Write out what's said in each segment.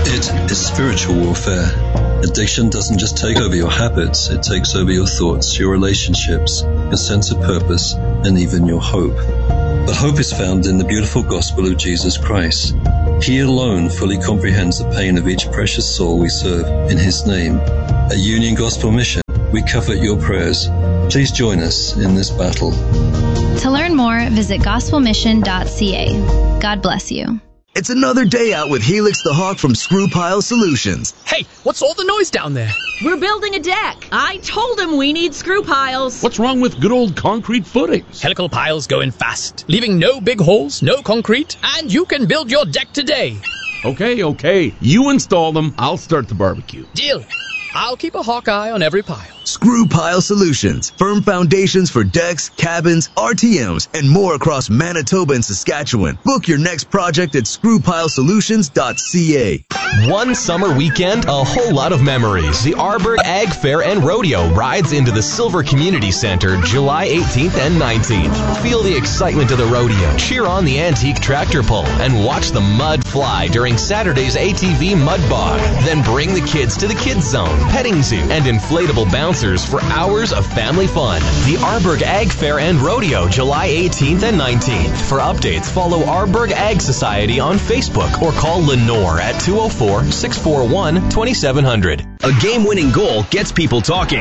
It is spiritual warfare. Addiction doesn't just take over your habits, it takes over your thoughts, your relationships, your sense of purpose, and even your hope. But hope is found in the beautiful gospel of Jesus Christ. He alone fully comprehends the pain of each precious soul we serve in His name. At Union Gospel Mission, we covet your prayers. Please join us in this battle. To learn more, visit gospelmission.ca. God bless you. It's another day out with Helix the Hawk from Screw Pile Solutions. Hey, what's all the noise down there? We're building a deck. I told him we need screw piles. What's wrong with good old concrete footings? Helical piles go in fast, leaving no big holes, no concrete, and you can build your deck today. Okay. You install them, I'll start the barbecue. Deal. I'll keep a hawk eye on every pile. Screw Pile Solutions. Firm foundations for decks, cabins, RTMs, and more across Manitoba and Saskatchewan. Book your next project at screwpilesolutions.ca. One summer weekend, a whole lot of memories. The Arborg Ag Fair and Rodeo rides into the Silver Community Center July 18th and 19th. Feel the excitement of the rodeo, cheer on the antique tractor pull, and watch the mud fly during Saturday's ATV Mud Bog. Then bring the kids to the Kids Zone, petting zoo, and inflatable bouncers for hours of family fun. The Arborg Ag Fair and Rodeo, July 18th and 19th. For updates, follow Arborg Ag Society on Facebook or call Lenore at 204-641-2700. A game-winning goal gets people talking.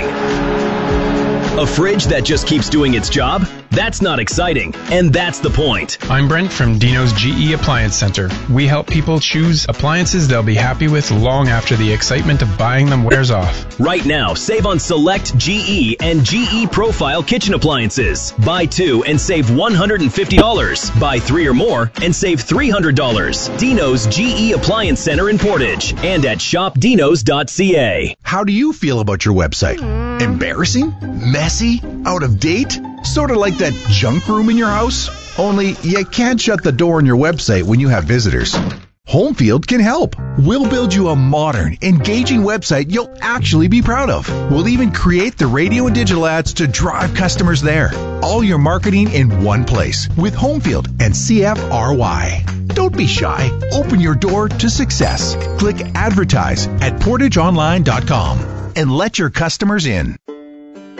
A fridge that just keeps doing its job? That's not exciting, and that's the point. I'm Brent from Dino's GE Appliance Center. We help people choose appliances they'll be happy with long after the excitement of buying them wears off. Right now, save on select GE and GE Profile kitchen appliances. Buy 2 and save $150. Buy 3 or more and save $300. Dino's GE Appliance Center in Portage and at shopdinos.ca. How do you feel about your website? Embarrassing? Messy? Out of date? Sort of like that junk room in your house? Only you can't shut the door on your website when you have visitors. Homefield can help. We'll build you a modern, engaging website you'll actually be proud of. We'll even create the radio and digital ads to drive customers there. All your marketing in one place with Homefield and CFRY. Don't be shy. Open your door to success. Click advertise at portageonline.com and let your customers in.